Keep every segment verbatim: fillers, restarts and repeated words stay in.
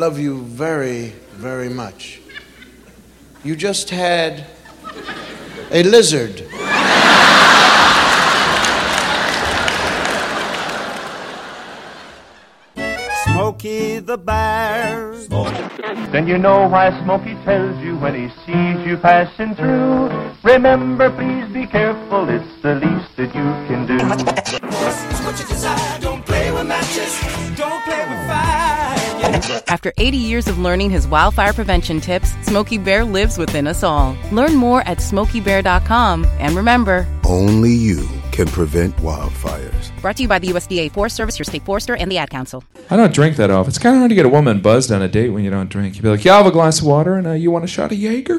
love you very, very much. You just had a lizard. Smokey the Bear. Then you know why Smokey tells you when he sees you passing through. Remember, please be careful, it's the least that you can do. What you desire, don't play with matches, don't play with fire. After eighty years of learning his wildfire prevention tips, Smokey Bear lives within us all. Learn more at smokey bear dot com. And remember, only you can prevent wildfires. Brought to you by the U S D A Forest Service, your state forester, and the Ad Council. I don't drink that often. It's kind of hard to get a woman buzzed on a date when you don't drink. You'd be like, yeah, I'll have a glass of water, and uh, you want a shot of Jaeger?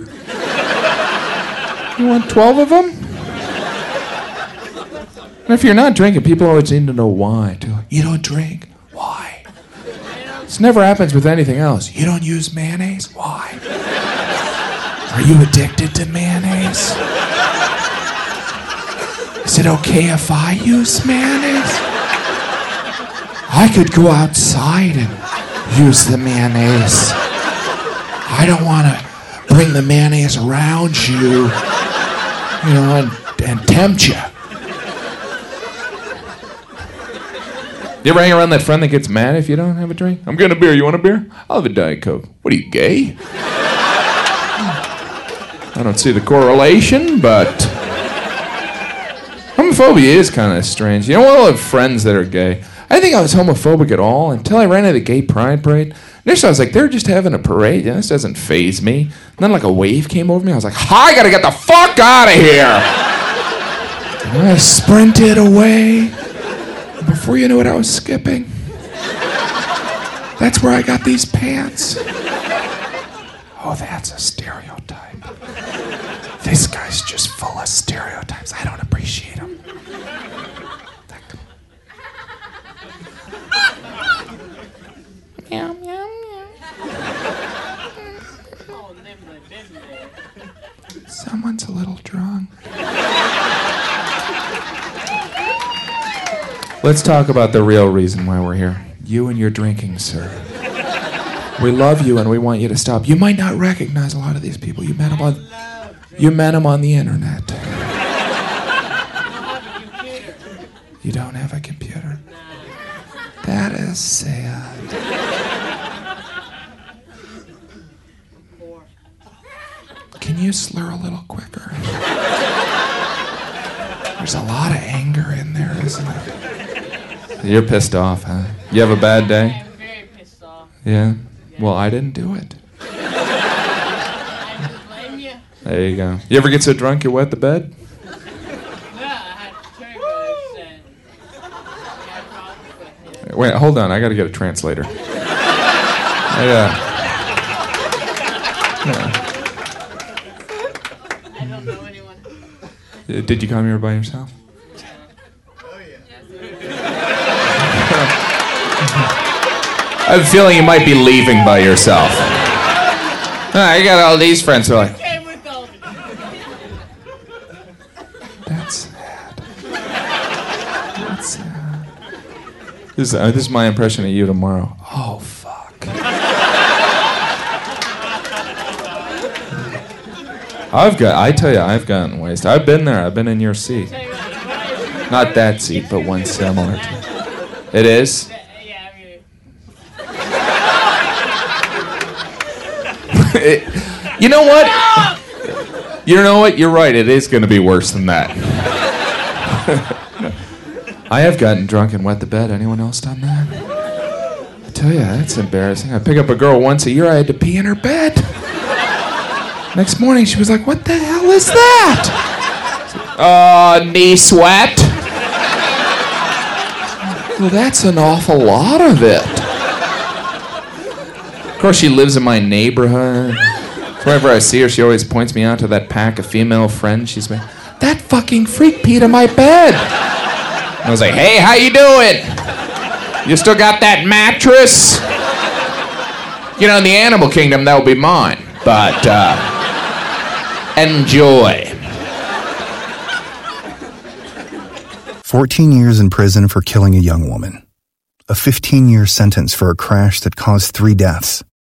You want twelve of them? And if you're not drinking, people always need to know why, too. You don't drink? Why? This never happens with anything else. You don't use mayonnaise? Why? Are you addicted to mayonnaise? Is it okay if I use mayonnaise? I could go outside and use the mayonnaise. I don't want to bring the mayonnaise around you, you know, and, and tempt you. You ever hang around that friend that gets mad if you don't have a drink? I'm getting a beer. You want a beer? I'll have a Diet Coke. What are you, gay? I don't see the correlation, but homophobia is kind of strange. You know, we'll have friends that are gay. I didn't think I was homophobic at all until I ran to the gay pride parade. Initially, I was like, they're just having a parade. Yeah, this doesn't faze me. And then, like, a wave came over me. I was like, I gotta get the fuck out of here. And I sprinted away. And before you knew it, I was skipping. That's where I got these pants. Oh, that's a stereotype. This guy's just full of stereotypes. I don't appreciate them. Meow, meow, meow. Someone's a little drunk. Let's talk about the real reason why we're here. You and your drinking, sir. We love you and we want you to stop. You might not recognize a lot of these people. You met them on, you met them on the internet. You don't have a computer. That is sad. Can you slur a little quicker? There's a lot of anger in there, isn't it? You're pissed off, huh? You have a bad day? I'm very pissed off. Yeah? Well, I didn't do it. I just blame you. There you go. You ever get so drunk you wet the bed? No, I had turbos and I had problems with it. Wait, hold on. I got to get a translator. I, uh, yeah. I don't know anyone. Uh, Did you come here by yourself? I have a feeling you might be leaving by yourself. I got all these friends who are like, Came with all. that's sad. That's sad. This is, uh, this is my impression of you tomorrow. Oh, fuck. I've got, I tell you, I've gotten wasted. I've been there. I've been in your seat. Not that seat, but one similar to it. It is? Yeah, I mean. It, you know what? You know what? You're right. It is going to be worse than that. I have gotten drunk and wet the bed. Anyone else done that? I tell you, that's embarrassing. I pick up a girl once a year. I had to pee in her bed. Next morning, she was like, "What the hell is that?" Uh, knee sweat. Well, that's an awful lot of it. Of course, she lives in my neighborhood. Whenever I see her, she always points me out to that pack of female friends she's made. That fucking freak peed in my bed. And I was like, "Hey, how you doing? You still got that mattress?" You know, in the animal kingdom, that would be mine. But, uh, enjoy. fourteen years in prison for killing a young woman. A fifteen-year sentence for a crash that caused three deaths.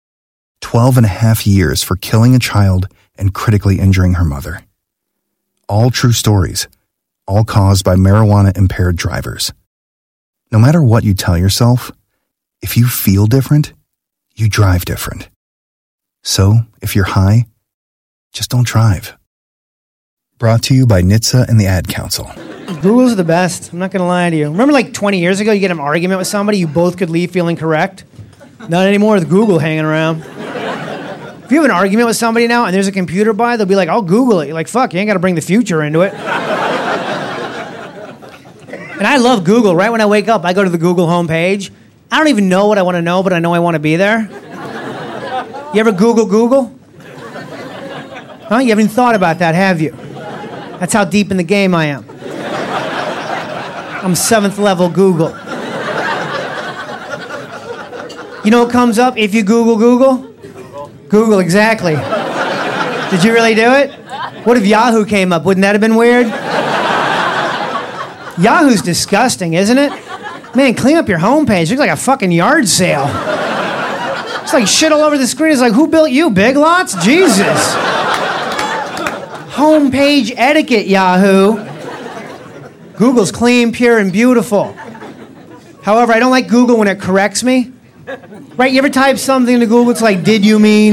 Twelve and a half years for killing a child and critically injuring her mother. All true stories, all caused by marijuana-impaired drivers. No matter what you tell yourself, if you feel different, you drive different. So, if you're high, just don't drive. Brought to you by N H T S A and the Ad Council. Google's the best. I'm not going to lie to you. Remember like twenty years ago, you get an argument with somebody, you both could leave feeling correct? Not anymore with Google hanging around. If you have an argument with somebody now and there's a computer by, they'll be like, I'll Google it. You're like, fuck, you ain't got to bring the future into it. And I love Google. Right when I wake up, I go to the Google homepage. I don't even know what I want to know, but I know I want to be there. You ever Google Google? Huh? You haven't thought about that, have you? That's how deep in the game I am. I'm seventh level Google. You know what comes up if you Google Google? Google, exactly. Did you really do it? What if Yahoo came up? Wouldn't that have been weird? Yahoo's disgusting, isn't it? Man, clean up your homepage. It looks like a fucking yard sale. It's like shit all over the screen. It's like, who built you, Big Lots? Jesus. Homepage etiquette, Yahoo. Google's clean, pure, and beautiful. However, I don't like Google when it corrects me. Right, you ever type something into Google, it's like, did you mean?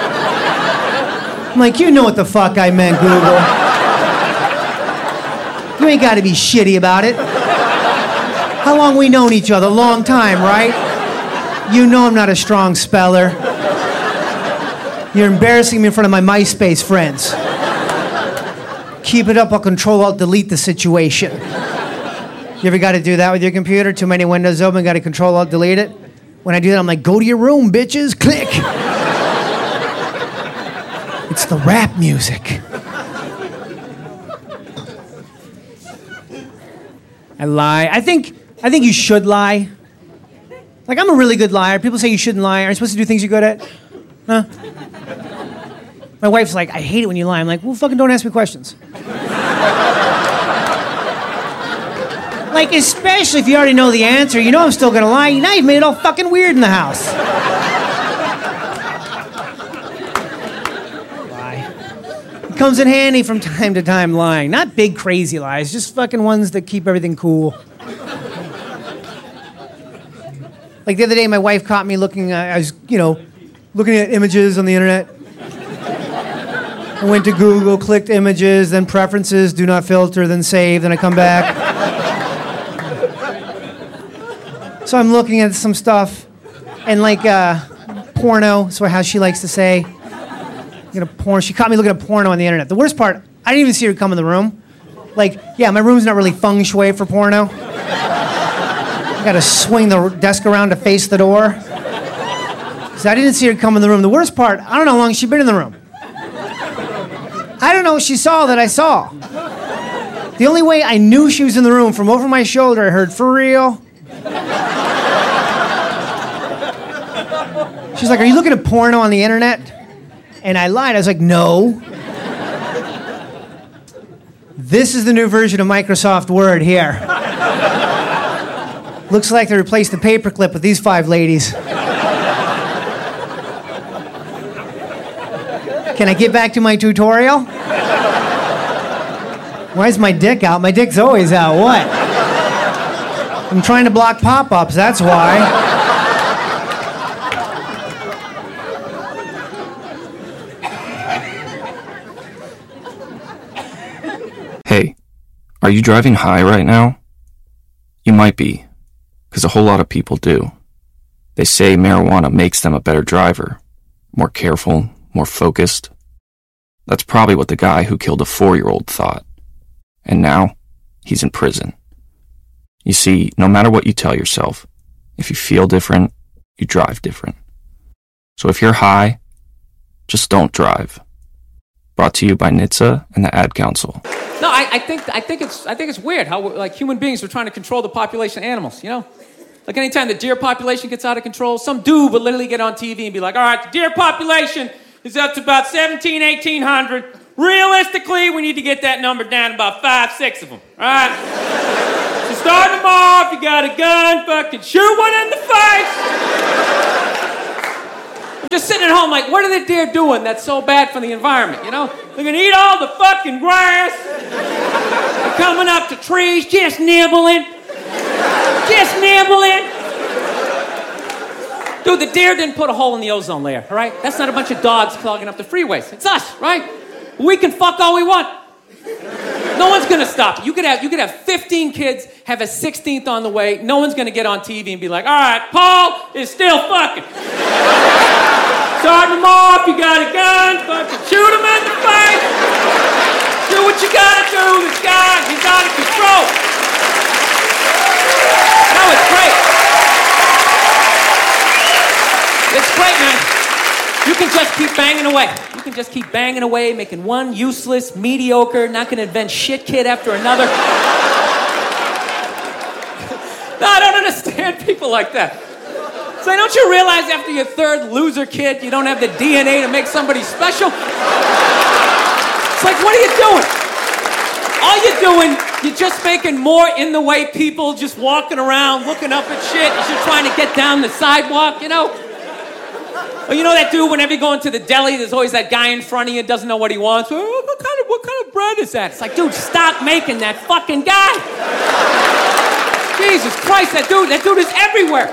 I'm like, you know what the fuck I meant, Google. You ain't got to be shitty about it. How long we known each other? A long time, right? You know I'm not a strong speller. You're embarrassing me in front of my MySpace friends. Keep it up, I'll control, I'll delete the situation. You ever got to do that with your computer? Too many windows open, got to control, I'll delete it? When I do that, I'm like, go to your room, bitches, click. It's the rap music. I lie. I think, I think you should lie. Like, I'm a really good liar. People say you shouldn't lie. Are you supposed to do things you're good at? Huh? My wife's like, I hate it when you lie. I'm like, well, fucking don't ask me questions. Like, especially if you already know the answer, you know I'm still gonna lie. Now you've made it all fucking weird in the house. Lie. It comes in handy from time to time, lying. Not big, crazy lies, just fucking ones that keep everything cool. Like the other day, my wife caught me looking, uh, I was, you know, looking at images on the internet. I went to Google, clicked images, then preferences, do not filter, then save, then I come back. So I'm looking at some stuff, and like uh, porno, so how she likes to say, you know, porn. She caught me looking at porno on the internet. The worst part, I didn't even see her come in the room. Like, yeah, my room's not really feng shui for porno. I gotta swing the desk around to face the door. So I didn't see her come in the room. The worst part, I don't know how long she'd been in the room. I don't know what she saw that I saw. The only way I knew she was in the room, from over my shoulder, I heard, for real? She's like, are you looking at porno on the internet? And I lied. I was like, no. This is the new version of Microsoft Word here. Looks like they replaced the paperclip with these five ladies. Can I get back to my tutorial? Why is my dick out? My dick's always out. What? I'm trying to block pop-ups, that's why. Hey, are you driving high right now? You might be, because a whole lot of people do. They say marijuana makes them a better driver, more careful, more focused. That's probably what the guy who killed a four-year-old thought. And now, he's in prison. You see, no matter what you tell yourself, if you feel different, you drive different. So if you're high, just don't drive. Brought to you by N H T S A and the Ad Council. No, I, I think I think it's I think it's weird how like human beings are trying to control the population of animals. You know, like anytime the deer population gets out of control, some dude would literally get on T V and be like, "All right, the deer population is up to about seventeen, eighteen hundred. Realistically, we need to get that number down to about five, six of them. All right." So start them off. You got a gun, fucking shoot one in the face. just sitting at home like, what are the deer doing that's so bad for the environment, you know? They're gonna eat all the fucking grass. They're coming up to trees, just nibbling. Just nibbling. Dude, the deer didn't put a hole in the ozone layer, all right? That's not a bunch of dogs clogging up the freeways. It's us, right? We can fuck all we want. No one's gonna stop it. You could have you could have fifteen kids, have a sixteenth on the way. No one's gonna get on T V and be like, all right, Paul is still fucking. Start him off, you got a gun, fucking shoot him in the face. Do what you gotta do, this guy, he's out of control. No, it's great. It's great, man. You can just keep banging away. You can just keep banging away, making one useless, mediocre, not gonna invent shit kid after another. No, I don't understand people like that. So don't you realize after your third loser kid, you don't have the D N A to make somebody special? It's like, what are you doing? All you're doing, you're just making more in the way people just walking around, looking up at shit as you're trying to get down the sidewalk, you know? Or you know that dude, whenever you go into the deli, there's always that guy in front of you doesn't know what he wants. Oh, what kind of what kind of bread is that? It's like, dude, stop making that fucking guy. Jesus Christ, that dude, that dude is everywhere.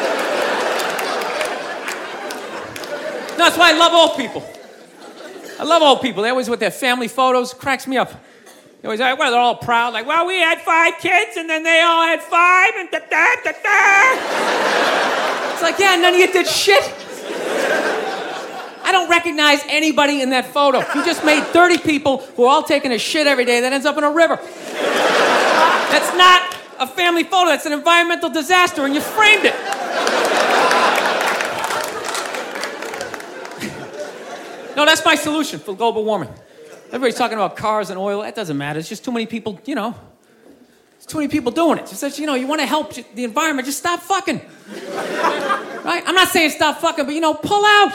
No, that's why I love old people. I love old people. They always with their family photos, cracks me up. They always, well, they're all proud, like, well, we had five kids, and then they all had five, and da-da-da-da. It's like, yeah, none of you did shit. I don't recognize anybody in that photo. You just made thirty people who are all taking a shit every day that ends up in a river. That's not a family photo. That's an environmental disaster, and you framed it. No, that's my solution for global warming. Everybody's talking about cars and oil. That doesn't matter. It's just too many people, you know. There's too many people doing it. Just that, you know, you want to help the environment, just stop fucking. Right? I'm not saying stop fucking, but, you know, pull out.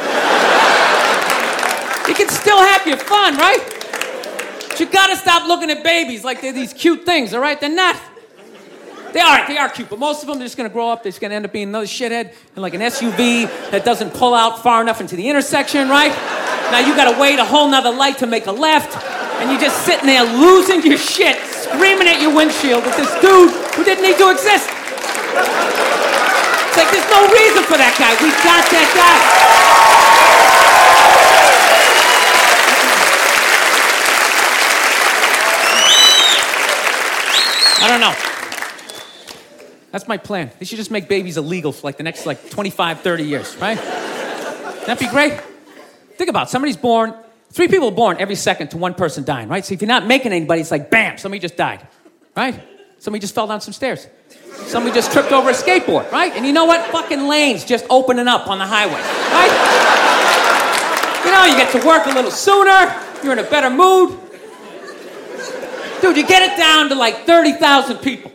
You can still have your fun, right? But you gotta stop looking at babies like they're these cute things, all right? They're not. They are, they are cute, but most of them, they're just gonna grow up, they're just gonna end up being another shithead in like an S U V that doesn't pull out far enough into the intersection, right? Now you gotta wait a whole nother light to make a left, and you're just sitting there losing your shit, screaming at your windshield at this dude who didn't need to exist. It's like, there's no reason for that guy. We got that guy. I don't know. That's my plan. They should just make babies illegal for like the next like twenty-five, thirty years, right? That'd be great. Think about it. Somebody's born, three people are born every second to one person dying, right? So if you're not making anybody, it's like, bam, somebody just died, right? Somebody just fell down some stairs. Somebody just tripped over a skateboard, right? And you know what? Fucking lanes just opening up on the highway, right? You know, you get to work a little sooner. You're in a better mood. Dude, you get it down to like thirty thousand people.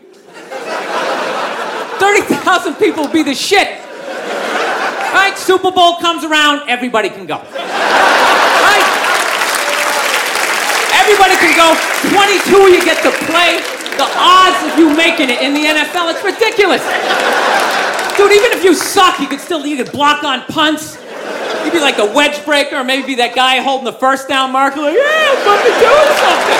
thirty thousand people will be the shit. Right? Super Bowl comes around, everybody can go. Right? Everybody can go. twenty-two you get to play. The odds of you making it in the N F L, it's ridiculous. Dude, even if you suck, you could still you could block on punts. You'd be like the wedge breaker, or maybe be that guy holding the first down marker, like, yeah, I'm fucking doing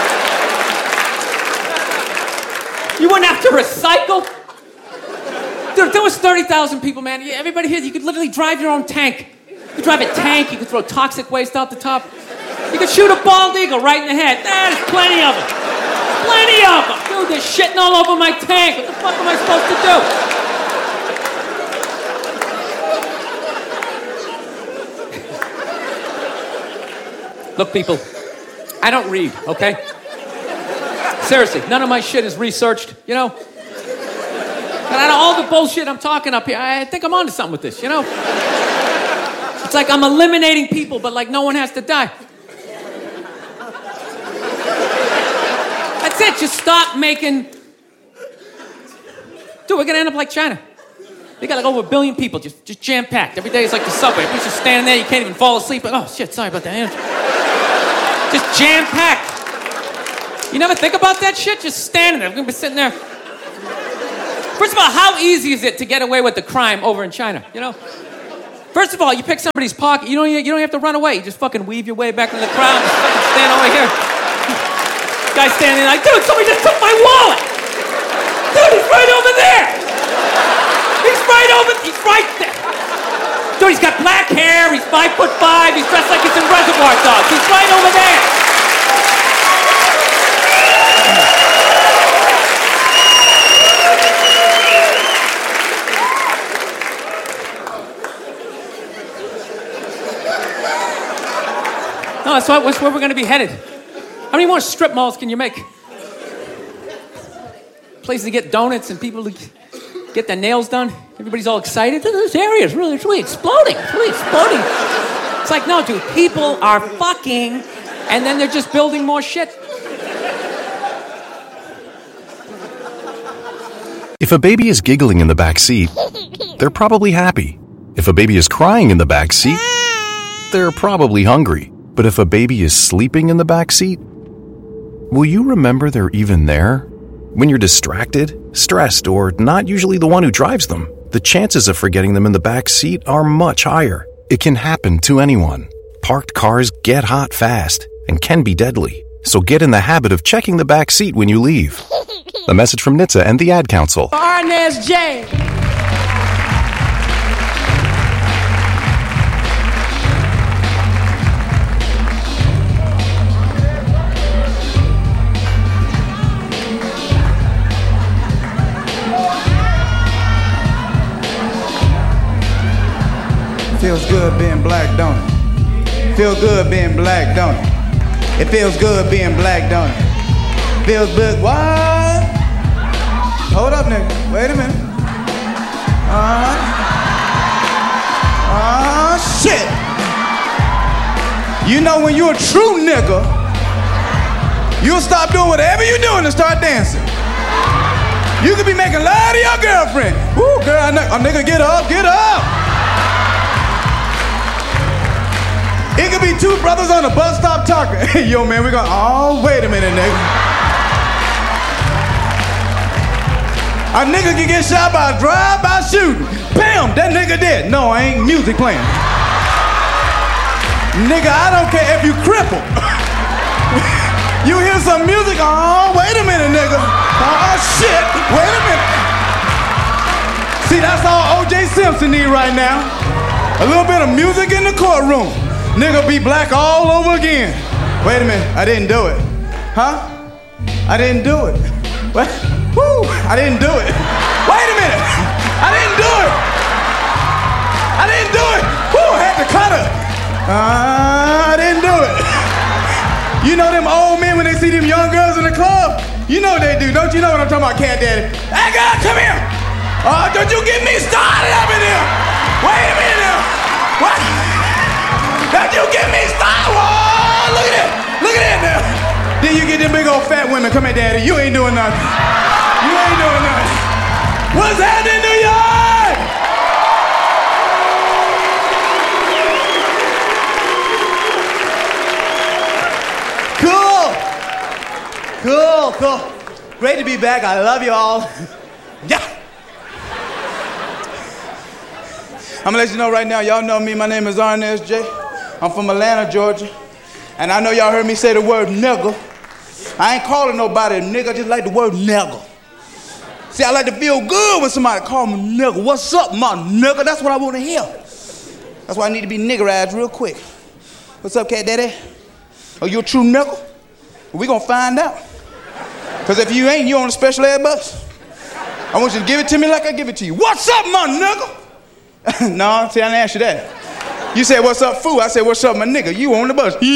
something. You wouldn't have to recycle. Dude, if there was thirty thousand people, man, everybody here, you could literally drive your own tank. You could drive a tank, you could throw toxic waste out the top. You could shoot a bald eagle right in the head. There's plenty of them. Plenty of them. Dude, they're shitting all over my tank. What the fuck am I supposed to do? Look, people, I don't read, okay? Seriously, none of my shit is researched, you know? And out of all the bullshit I'm talking up here, I think I'm onto something with this, you know? It's like I'm eliminating people, but like no one has to die. That's it, just stop making... Dude, we're gonna end up like China. They got like over a billion people, just, just jam-packed. Every day it's like the subway. You're just standing there, you can't even fall asleep. Oh, shit, sorry about that. Just jam-packed. You never think about that shit? Just standing there. We're gonna be sitting there. First of all, how easy is it to get away with the crime over in China, you know? First of all, you pick somebody's pocket. You don't. You don't have to run away. You just fucking weave your way back into the crowd. Just fucking stand over here. Guy standing like, dude, somebody just took my wallet. Dude, he's right over there. He's right over. He's right there. Dude, he's got black hair. He's five foot five. He's dressed like he's in Reservoir Dogs. He's right over there. No, that's, what, that's where we're going to be headed. How many more strip malls can you make? Places to get donuts and people to get their nails done. Everybody's all excited. This area is really, it's really exploding. It's really exploding. It's like, no, dude, people are fucking, and then they're just building more shit. If a baby is giggling in the back seat, they're probably happy. If a baby is crying in the back seat, they're probably hungry. But if a baby is sleeping in the back seat, will you remember they're even there? When you're distracted, stressed, or not usually the one who drives them, the chances of forgetting them in the back seat are much higher. It can happen to anyone. Parked cars get hot fast and can be deadly. So get in the habit of checking the back seat when you leave. A message from N H T S A and the Ad Council. Arnez J. Feels good being black, don't it? Feel good being black, don't it? It feels good being black, don't it? Feels good. What? Hold up, nigga. Wait a minute. Uh-huh. Oh, shit. You know when you're a true nigga, you'll stop doing whatever you're doing and start dancing. You could be making love to your girlfriend. Woo, girl, a nigga, get up, get up. It could be two brothers on a bus stop talking. Hey, yo, man, we gonna, oh, wait a minute, nigga. A nigga can get shot by a drive-by shooting. Bam, that nigga dead. No, I ain't music playing. Nigga, I don't care if you cripple. You hear some music, oh, wait a minute, nigga. Oh, shit, wait a minute. See, that's all O J Simpson need right now. A little bit of music in the courtroom. Nigga be black all over again. Wait a minute, I didn't do it. Huh? I didn't do it. What? Woo, I didn't do it. Wait a minute, I didn't do it. I didn't do it. Woo, I had to cut her. Uh, I didn't do it. You know them old men when they see them young girls in the club? You know what they do, don't you know what I'm talking about, Cat Daddy? Hey girl, come here. Oh, don't you get me started up in here. Wait a minute now. What? Don't you get me started? Whoa, look at that. Look at that now. Then you get them big old fat women. Come here, Daddy. You ain't doing nothing. You ain't doing nothing. What's happening, New York? Cool. Cool, cool. Great to be back. I love you all. Yeah. I'm gonna let you know right now, y'all know me. My name is Arnez J. I'm from Atlanta, Georgia. And I know y'all heard me say the word nigga. I ain't calling nobody a nigga, I just like the word nigga. See, I like to feel good when somebody call me nigga. What's up, my nigga? That's what I want to hear. That's why I need to be niggerized real quick. What's up, Cat Daddy? Are you a true nigga? We gonna find out. Because if you ain't, you on a special ed bus. I want you to give it to me like I give it to you. What's up, my nigga? No, see, I didn't ask you that. You said, what's up, fool? I said, what's up, my nigga? You on the bus. Come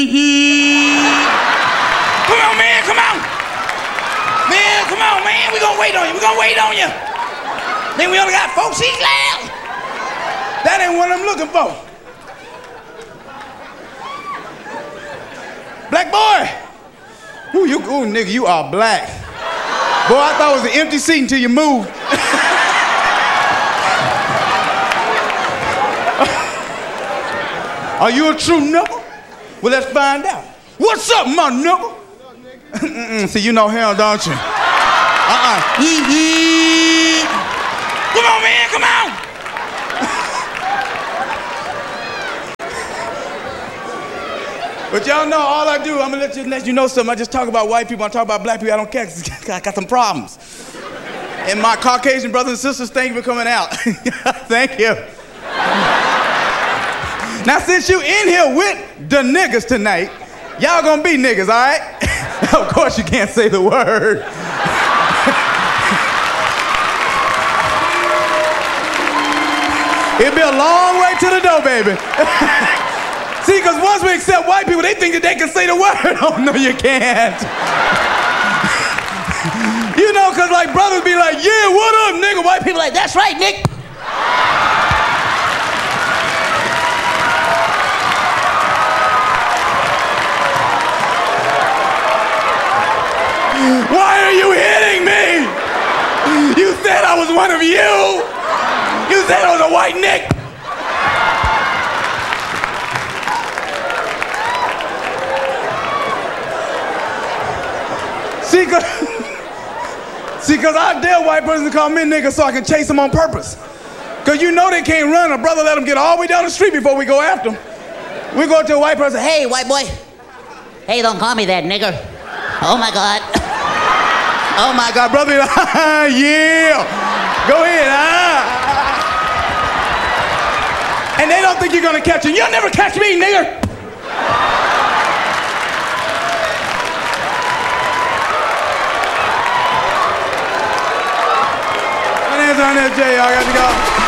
on, man, come on. Man, come on, man. We gonna wait on you. We gonna wait on you. Then we only got four seats left. That ain't what I'm looking for. Black boy. Ooh, you, ooh, nigga, you are black. Boy, I thought it was an empty seat until you moved. Are you a true nigga? Well, let's find out. What's up, my nigga? Mm-mm, see, you know him, don't you? Uh-uh. Come on, man, come on. But y'all know all I do, I'm gonna let you, let you know something. I just talk about white people, I talk about black people, I don't care, 'cause I got some problems. And my Caucasian brothers and sisters, thank you for coming out. Thank you. Now, since you in here with the niggas tonight, y'all gonna be niggas, all right? Of course you can't say the word. It'll be a long way to the door, baby. See, because once we accept white people, they think that they can say the word. Oh, no, you can't. You know, because like brothers be like, yeah, what up, nigga? White people like, that's right, Nick. Why are you hitting me? You said I was one of you. You said I was a white Nick. See, cause, see, cause I dare white person to call me nigga so I can chase them on purpose. Cause you know they can't run. A brother let them get all the way down the street before we go after them. We go to a white person, hey, white boy. Hey, don't call me that, nigger. Oh my God. Oh my God, brother, yeah. Go ahead, ah. And they don't think you're gonna catch him. You'll never catch me, nigger. My name's Ernest J. I got to go.